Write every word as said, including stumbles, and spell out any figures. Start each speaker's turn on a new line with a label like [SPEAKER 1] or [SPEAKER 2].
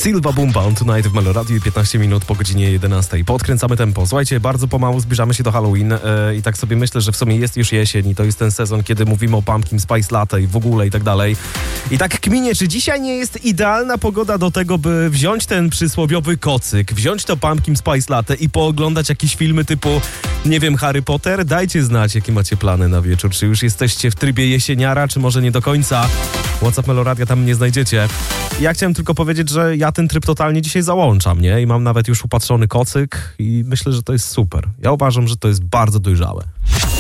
[SPEAKER 1] Silva Bumba on Tonight w Meloradiu, piętnaście minut po godzinie jedenastej. Podkręcamy tempo. Słuchajcie, bardzo pomału zbliżamy się do Halloween yy, i tak sobie myślę, że w sumie jest już jesień i to jest ten sezon, kiedy mówimy o pumpkin spice latte i w ogóle i tak dalej. I tak kminię, czy dzisiaj nie jest idealna pogoda do tego, by wziąć ten przysłowiowy kocyk, wziąć to pumpkin spice latte i pooglądać jakieś filmy typu, nie wiem, Harry Potter? Dajcie znać, jakie macie plany na wieczór. Czy już jesteście w trybie jesieniara, czy może nie do końca? WhatsApp Meloradia, tam mnie znajdziecie. Ja chciałem tylko powiedzieć, że ja ten tryb totalnie dzisiaj załączam, nie? I mam nawet już upatrzony kocyk i myślę, że to jest super. Ja uważam, że to jest bardzo dojrzałe.